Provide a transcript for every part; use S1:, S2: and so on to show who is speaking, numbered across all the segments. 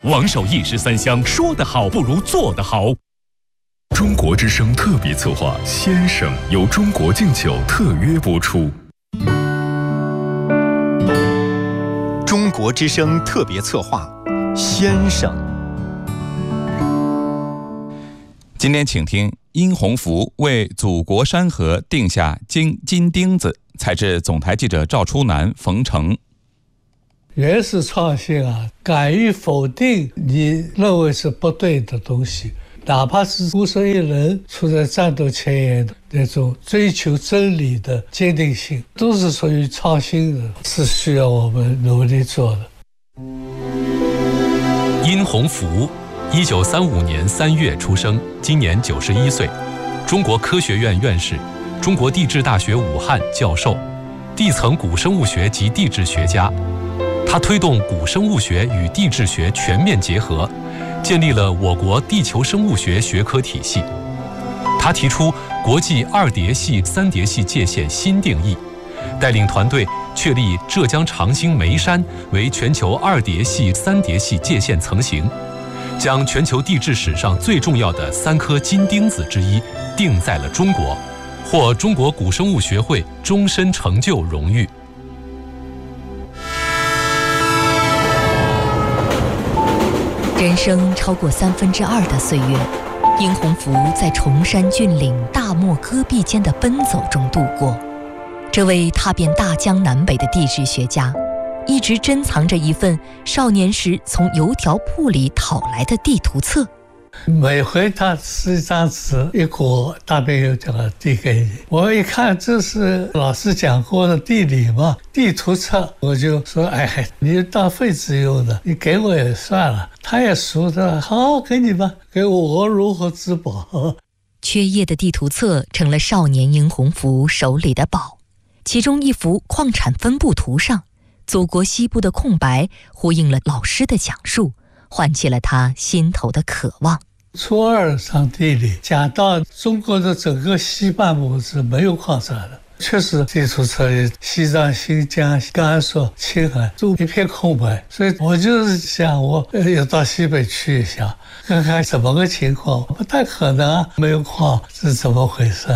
S1: 王守义13香，说得好不如做得好。
S2: 中国之声特别策划《先生》由中国敬酒特约播出。
S3: 中国之声特别策划《先生》。
S4: 今天请听殷洪福为祖国山河定下金钉子，采自总台记者赵初南、冯成。
S5: 原始创新啊，敢于否定你认为是不对的东西，哪怕是孤身一人处在战斗前沿的那种追求真理的坚定性，都是属于创新的，是需要我们努力做的。
S6: 殷洪福1935年3月出生，今年91岁，中国科学院院士，中国地质大学武汉教授，地层古生物学及地质学家。他推动古生物学与地质学全面结合，建立了我国地球生物学学科体系。他提出国际2叠系、3叠系界限新定义，带领团队确立浙江长兴眉山为全球2叠系、3叠系界限层型，将全球地质史上最重要的3颗金钉子之一定在了中国，获中国古生物学会终身成就荣誉。
S7: 人生超过2/3的岁月，殷洪福在崇山峻岭、大漠戈壁间的奔走中度过。这位踏遍大江南北的地质学家，一直珍藏着一份少年时从邮条铺里讨来的地图册。
S5: 每回他撕一张纸一裹大便邮条递给你，我一看这是老师讲过的地理嘛，地图册，我就说哎，你当废纸用的，你给我也算了。他也熟的，好，给你吧，给我如何自保。
S7: 缺页的地图册成了少年殷洪福手里的宝，其中一幅矿产分布图上，祖国西部的空白呼应了老师的讲述，唤起了他心头的渴望。
S5: 初2上地理讲到中国的整个西半部是没有矿产的，确实地图册里西藏、新疆、甘肃、青海都一片空白，所以我就是想我要到西北去一下，看看怎么个情况。不太可能啊，没有矿是怎么回事？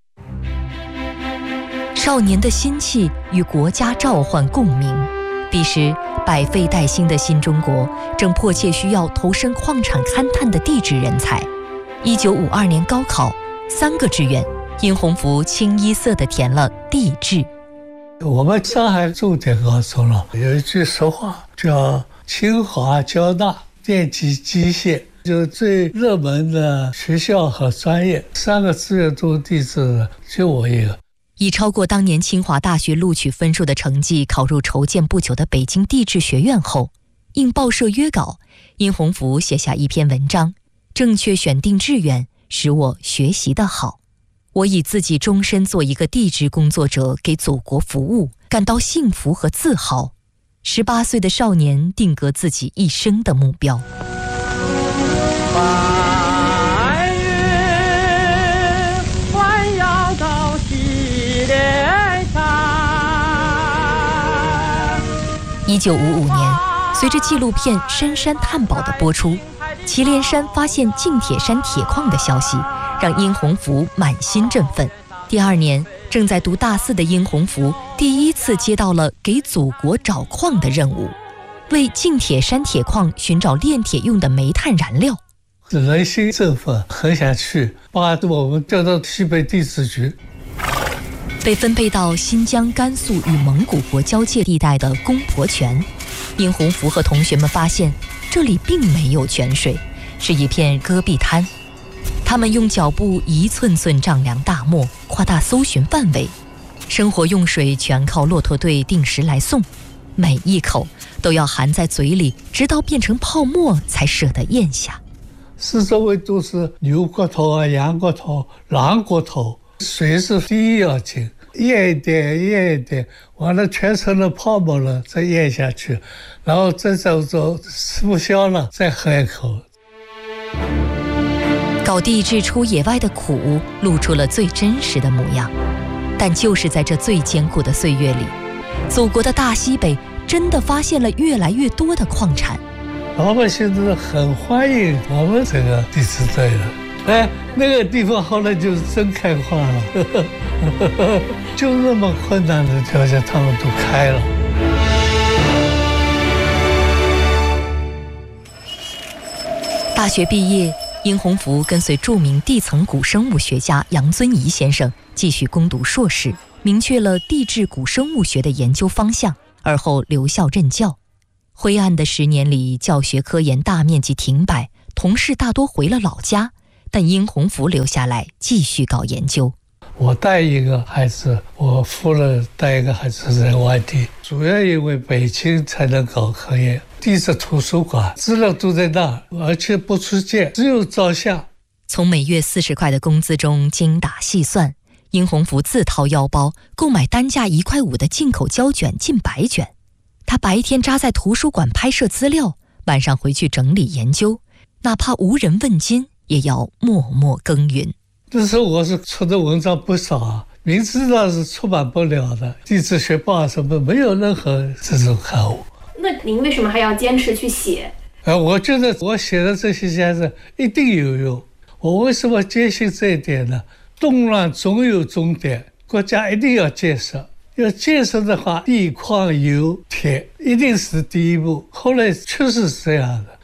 S7: 少年的心气与国家召唤共鸣。彼时百废待兴的新中国正迫切需要投身矿产勘探的地质人才。1952年高考3个志愿，殷洪福清一色地填了地质。
S5: 我们上海重点高中了，有一句俗话叫清华交大电机机械，就最热门的学校和专业，3个志愿都地质的，就我一个。
S7: 以超过当年清华大学录取分数的成绩考入筹建不久的北京地质学院后，应报社约稿，殷洪福写下一篇文章：正确选定志愿，使我学习得好。我以自己终身做一个地质工作者，给祖国服务，感到幸福和自豪。18岁的少年定格自己一生的目标。1955年，随着纪录片《深山探宝》的播出，祁连山发现近铁山铁矿的消息，让殷洪福满心振奋。第2年，正在读大4的殷洪福第一次接到了给祖国找矿的任务，为近铁山铁矿寻找炼铁用的煤炭燃料。
S5: 人心振奋，很想去，把我们调到西北地质局。
S7: 被分配到新疆、甘肃与蒙古国交界地带的公婆泉，殷洪福和同学们发现这里并没有泉水，是一片戈壁滩。他们用脚步一寸寸丈量大漠，扩大搜寻范围。生活用水全靠骆驼队定时来送，每一口都要含在嘴里，直到变成泡沫才舍得咽下。
S5: 四周围都是牛骨头啊、羊骨头、狼骨头，水是第一要紧，咽一点咽一点，完了全成了泡沫了，再咽下去，然后再走吃不消了，再喝一口。
S7: 搞地质出野外的苦，露出了最真实的模样。但就是在这最艰苦的岁月里，祖国的大西北真的发现了越来越多的矿产。
S5: 老百姓都是很欢迎我们这个地质队的。哎，那个地方后来就是真开花了，就那么困难的条件，他们都开了。
S7: 大学毕业，殷洪福跟随著名地层古生物学家杨遵仪先生继续攻读硕士，明确了地质古生物学的研究方向，而后留校任教。灰暗的10年里，教学科研大面积停摆，同事大多回了老家，但殷洪福留下来继续搞研究。
S5: 我带一个孩子，我夫人带一个孩子在外地，主要因为北京才能搞科研，地质图书馆资料都在那儿，而且不出借，只有照相。
S7: 从每月40块的工资中精打细算，殷洪福自掏腰包购买单价1块5的进口胶卷近100卷。他白天扎在图书馆拍摄资料，晚上回去整理研究，哪怕无人问津，也要默默耕耘。
S5: 那时候我是出的文章不少啊，明知道是出版不了的，地质学报什么没有任何这种刊物。
S8: 那您为什么还要坚持去写？
S5: 我觉得我写的这些讲是一定有用。我为什么坚信这一点呢？动乱总有终点，国家一定要建设。要建设的话，地矿油铁一定是第一步。后来确实是这样的。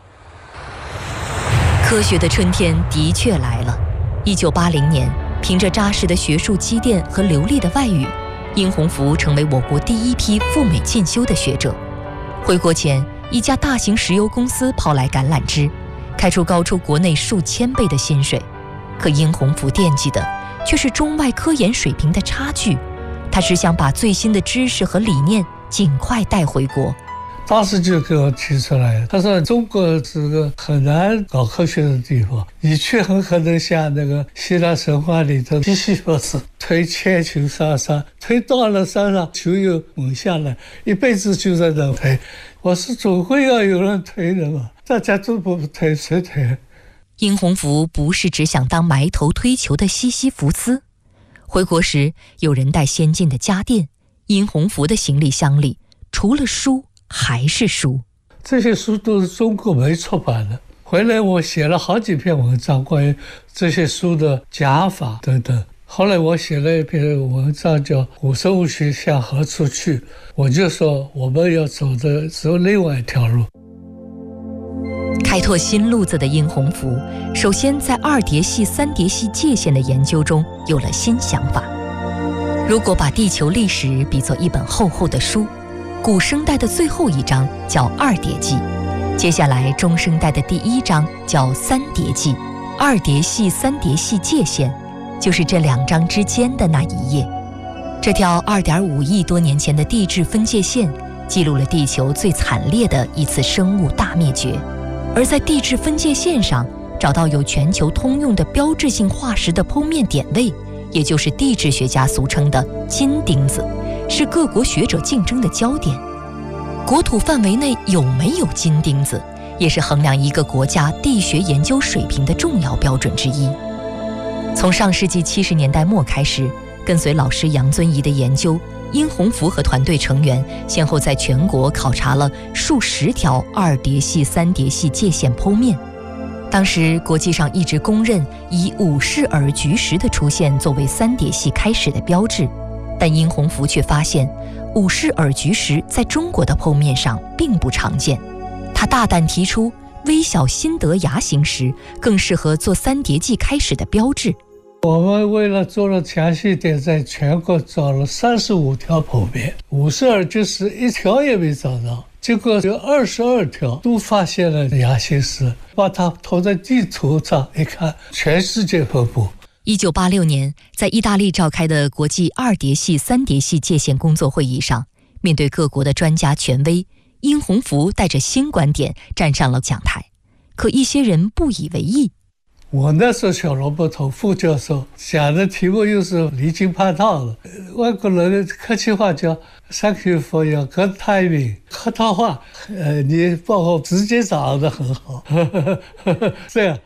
S7: 科学的春天的确来了。1980年，凭着扎实的学术积淀和流利的外语，殷洪福成为我国第一批赴美进修的学者。回国前，一家大型石油公司抛来橄榄枝，开出高出国内数千倍的薪水。可殷洪福惦记的却是中外科研水平的差距。他只想把最新的知识和理念尽快带回国。
S5: 当时就给我提出来，他说中国是个很难搞科学的地方，你去很可能像那个希腊神话里头西西弗斯推千球上山，推到了山上球又猛下来，一辈子就在那推。我说总会要有人推的嘛，大家都不推，谁推？
S7: 殷洪福不是只想当埋头推球的西西弗斯。回国时，有人带先进的家电，殷洪福的行李箱里除了书还是书。
S5: 这些书都是中国没出版的。回来我写了好几篇文章，关于这些书的讲法等等。后来我写了一篇文章叫《古生物学向何处去》，我就说我们要走的是另外一条路。
S7: 开拓新路子的殷洪福，首先在2叠系、3叠系界限的研究中有了新想法。如果把地球历史比作一本厚厚的书，古生代的最后一章叫2叠纪，接下来中生代的第1章叫3叠纪，2叠系、3叠系界限就是这2章之间的那一页。这条2.5亿多年前的地质分界线，记录了地球最惨烈的一次生物大灭绝。而在地质分界线上找到有全球通用的标志性化石的剖面点位，也就是地质学家俗称的金钉子，是各国学者竞争的焦点。国土范围内有没有金钉子，也是衡量一个国家地学研究水平的重要标准之一。从上世纪70年代末开始，跟随老师杨遵仪的研究，殷洪福和团队成员先后在全国考察了数十条2叠系、3叠系界限剖面。当时国际上一直公认以伍氏尔菊石的出现作为3叠系开始的标志，但殷洪福却发现伍氏尔菊石在中国的剖面上并不常见。他大胆提出微小辛德崖形石更适合做3叠纪开始的标志。
S5: 我们为了做了详细点，在全国找了35条剖面，伍氏尔菊石一条也没找到，结果有22条都发现了崖形石，把它投在地图上一看，全世界分布。
S7: 1986年，在意大利召开的国际2叠系、3叠系界限工作会议上，面对各国的专家权威，殷洪福带着新观点站上了讲台，可一些人不以为意。
S5: 我那时候小萝卜头副教授讲的题目又是离经叛道的，外国人的客气话叫 Thank you for your good timing， 客套话，你帮我直接掌握得很好，这样。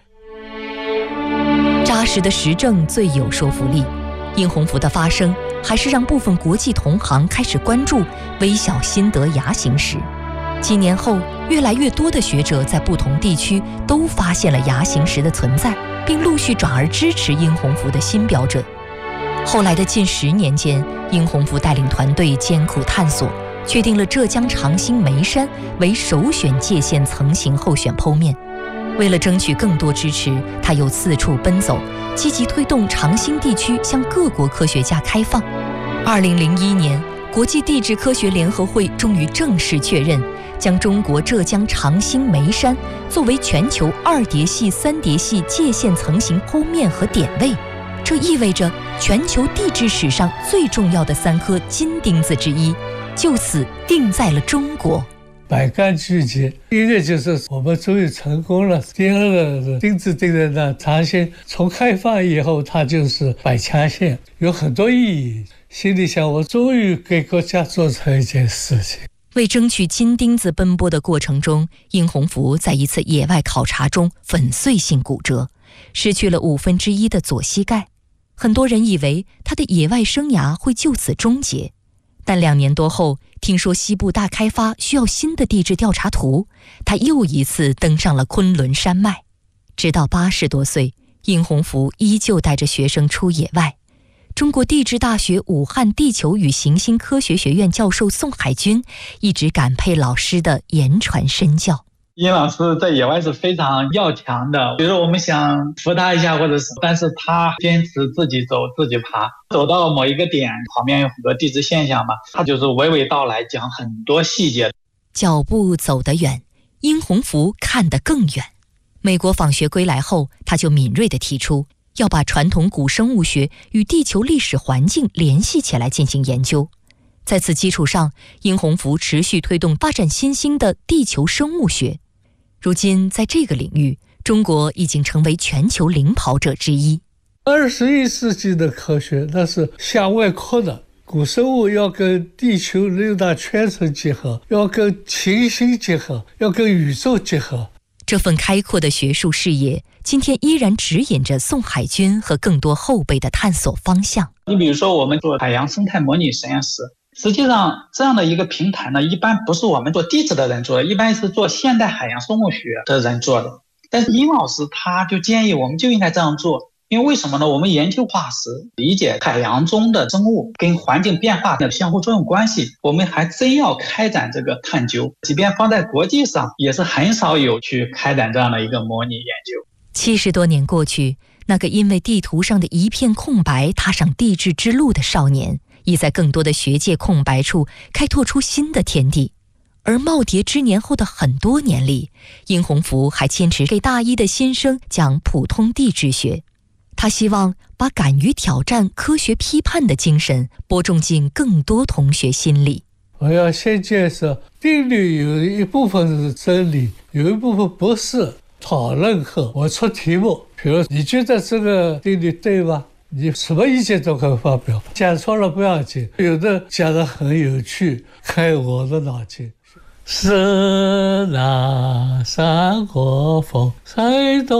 S7: 扎实的实证最有说服力，殷洪福的发声还是让部分国际同行开始关注微小辛德崖形石。 几年后，越来越多的学者在不同地区都发现了牙形石的存在，并陆续转而支持殷洪福的新标准。后来的近10年间，殷洪福带领团队艰苦探索，确定了浙江长兴眉山为首选界限层型候选剖面。为了争取更多支持，他又四处奔走，积极推动长兴地区向各国科学家开放。2001年，国际地质科学联合会终于正式确认，将中国浙江长兴眉山作为全球2叠系、3叠系界限层型剖面和点位。这意味着全球地质史上最重要的3颗金钉子之一，就此定在了中国。
S5: 百感俱结，一个就是我们终于成功了，第二个是钉子钉在那，长兴从开放以后，它就是百强县，有很多意义。心里想，我终于给国家做成一件事情。
S7: 为争取金钉子奔波的过程中，殷洪福在一次野外考察中粉碎性骨折，失去了1/5的左膝盖。很多人以为他的野外生涯会就此终结，但2年多后，听说西部大开发需要新的地质调查图，他又一次登上了昆仑山脉。直到80多岁，殷洪福依旧带着学生出野外。中国地质大学武汉地球与行星科学学院教授宋海军一直感佩老师的言传身教。
S9: 殷老师在野外是非常要强的，比如说我们想扶他一下，但是他坚持自己走自己爬，走到某一个点，旁边有很多地质现象嘛，他就是娓娓道来，讲很多细节。
S7: 脚步走得远，殷洪福看得更远。美国访学归来后，他就敏锐地提出要把传统古生物学与地球历史环境联系起来进行研究。在此基础上，殷洪福持续推动发展新兴的地球生物学。如今在这个领域，中国已经成为全球领跑者之一。
S5: 21世纪的科学那是向外扩的，古生物要跟地球6大圈层结合，要跟行星结合，要跟宇宙结合。
S7: 这份开阔的学术视野，今天依然指引着宋海军和更多后辈的探索方向。
S9: 你比如说我们做海洋生态模拟实验室，实际上这样的一个平台呢，一般不是我们做地质的人做的，一般是做现代海洋生物学的人做的。但是殷老师他就建议我们就应该这样做，因为为什么呢？我们研究化石，理解海洋中的生物跟环境变化的相互作用关系，我们还真要开展这个探究，即便放在国际上也是很少有去开展这样的一个模拟研究。
S7: 70多年过去，那个因为地图上的一片空白踏上地质之路的少年，已在更多的学界空白处开拓出新的天地。而耄耋之年后的很多年里，殷洪福还坚持给大一的新生讲普通地质学。他希望把敢于挑战科学批判的精神播种进更多同学心里。
S5: 我要先介绍定律，有一部分是真理，有一部分不是。讨论后我出题目，比如你觉得这个定律对吗？你什么意见都可以发表，讲错了不要紧，有的讲得很有趣，开我的脑筋。是那山河风吹动